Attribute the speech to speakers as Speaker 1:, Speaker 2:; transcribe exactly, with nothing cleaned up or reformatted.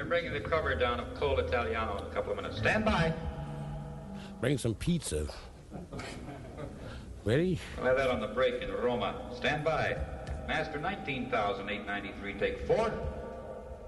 Speaker 1: bringing the cover down of Cold Italiano in a couple of minutes. Stand by.
Speaker 2: Bring some pizza. Ready?
Speaker 1: We'll have that on the break in Roma. Stand by. Master nineteen thousand eight hundred ninety-three, take four.